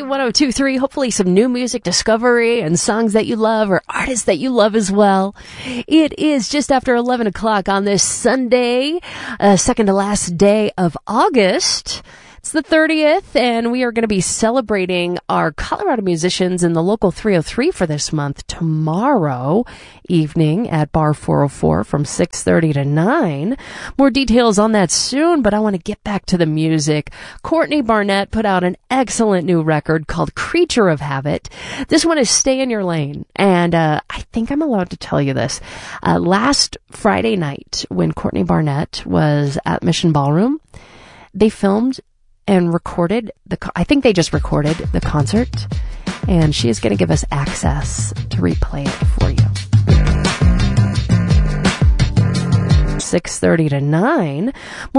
Energy 102.3. Hopefully some new music discovery and songs that you love or artists that you love as well. It is just after 11 o'clock on this Sunday, second to last day of August. It's the 30th, and we are going to be celebrating our Colorado musicians in the Local 303 for this month tomorrow evening at Bar 404 from 6:30 to 9. More details on that soon, but I want to get back to the music. Courtney Barnett put out an excellent new record called Creature of Habit. This one is Stay in Your Lane, and I think I'm allowed to tell you this. Last Friday night, when Courtney Barnett was at Mission Ballroom, they filmed and recorded I think they just recorded the concert, and she is going to give us access to replay it for you. 6:30 to 9.